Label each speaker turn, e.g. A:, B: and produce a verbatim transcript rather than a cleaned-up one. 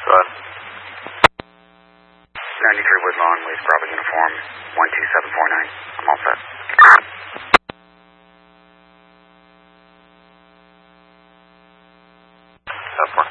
A: Go ahead.
B: ninety-three Woodlawn, West Bravo Uniform, one two seven four nine. I'm all set.
A: Seven four.